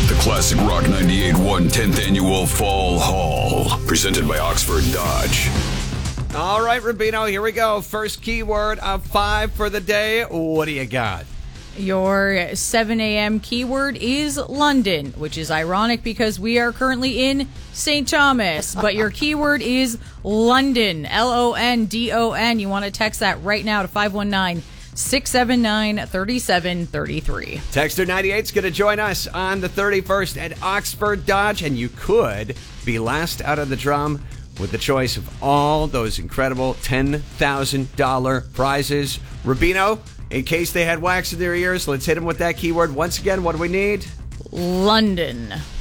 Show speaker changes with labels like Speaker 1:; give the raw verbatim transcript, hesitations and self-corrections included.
Speaker 1: The Classic Rock ninety-eight point one tenth Annual Fall Haul. Presented by Oxford Dodge.
Speaker 2: All right, Rubino, here we go. First keyword of five for the day. What do you got?
Speaker 3: Your seven a.m. keyword is London, which is ironic because we are currently in Saint Thomas. But your keyword is London, L O N D O N. You want to text that right now to five one nine, six seven nine, three seven three three.
Speaker 2: Texter ninety-eight is going to join us on the thirty-first at Oxford Dodge, and you could be last out of the drum with the choice of all those incredible ten thousand dollars prizes. Rubino, in case they had wax in their ears, let's hit them with that keyword once again. What do we need?
Speaker 3: London.